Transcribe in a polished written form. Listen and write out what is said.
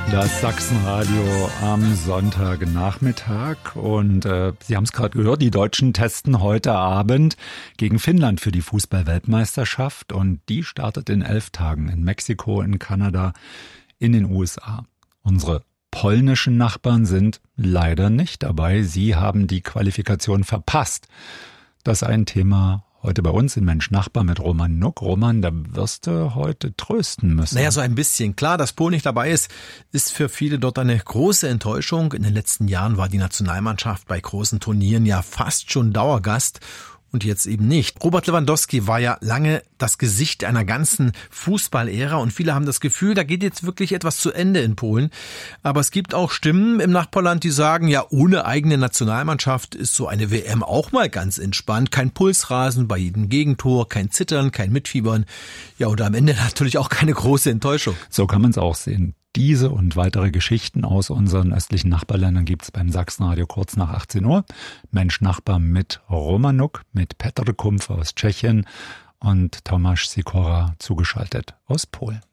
Das Sachsenradio am Sonntagnachmittag und Sie haben es gerade gehört, die Deutschen testen heute Abend gegen Finnland für die Fußball-Weltmeisterschaft und die startet in 11 Tagen in Mexiko, in Kanada, in den USA. Unsere polnischen Nachbarn sind leider nicht dabei, sie haben die Qualifikation verpasst. Das ist ein Thema heute bei uns in Mensch Nachbar mit Roman Nuck. Roman, da wirst du heute trösten müssen. Naja, so ein bisschen. Klar, dass Polen nicht dabei ist für viele dort eine große Enttäuschung. In den letzten Jahren war die Nationalmannschaft bei großen Turnieren ja fast schon Dauergast. Und jetzt eben nicht. Robert Lewandowski war ja lange das Gesicht einer ganzen Fußballära und viele haben das Gefühl, da geht jetzt wirklich etwas zu Ende in Polen. Aber es gibt auch Stimmen im Nachbarland, die sagen, ja, ohne eigene Nationalmannschaft ist so eine WM auch mal ganz entspannt. Kein Pulsrasen bei jedem Gegentor, kein Zittern, kein Mitfiebern. Ja, und am Ende natürlich auch keine große Enttäuschung. So kann man es auch sehen. Diese und weitere Geschichten aus unseren östlichen Nachbarländern gibt's beim Sachsenradio kurz nach 18 Uhr. Mensch Nachbar mit Roman Nuck, mit Petr Kumpf aus Tschechien und Tomáš Sikora zugeschaltet aus Polen.